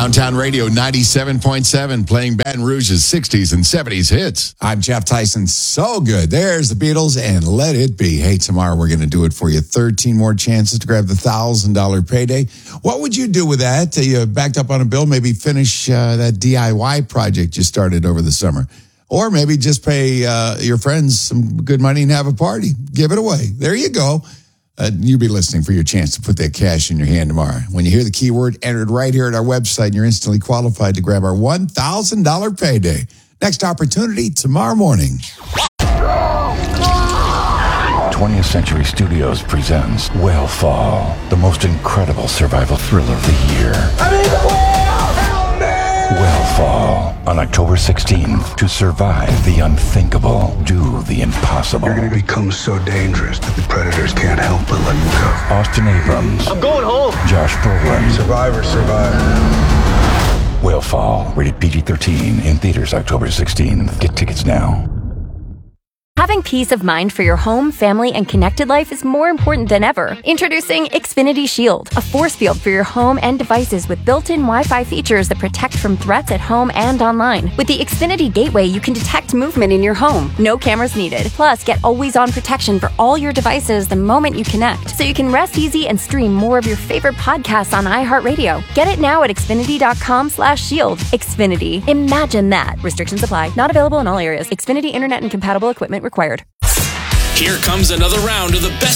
Downtown Radio 97.7, playing Baton Rouge's 60s and 70s hits. I'm Jeff Tyson. So good. There's the Beatles and Let It Be. Hey, tomorrow we're going to do it for you. 13 more chances to grab the $1,000 payday. What would you do with that? You backed up on a bill, maybe finish that DIY project you started over the summer. Or maybe just pay your friends some good money and have a party. Give it away. There you go. You'll be listening for your chance to put that cash in your hand tomorrow. When you hear the keyword, enter it right here at our website, and you're instantly qualified to grab our $1,000 payday. Next opportunity tomorrow morning. 20th Century Studios presents Whale Fall, the most incredible survival thriller of the year. I'm in the whale! Help me! Whale Fall, on October 16th. To survive the unthinkable, do the impossible. You're going to become so dangerous that the predators can't help but let you go. Austin Abrams. I'm going home. Josh Brolin. Survivor, survive. Whale Fall, rated PG-13, in theaters October 16th. Get tickets now. Having peace of mind for your home, family, and connected life is more important than ever. Introducing Xfinity Shield, a force field for your home and devices with built-in Wi-Fi features that protect from threats at home and online. With the Xfinity Gateway, you can detect movement in your home. No cameras needed. Plus, get always-on protection for all your devices the moment you connect, so you can rest easy and stream more of your favorite podcasts on iHeartRadio. Get it now at Xfinity.com/shield. Xfinity. Imagine that. Restrictions apply. Not available in all areas. Xfinity Internet and compatible equipment required. Here comes another round of the best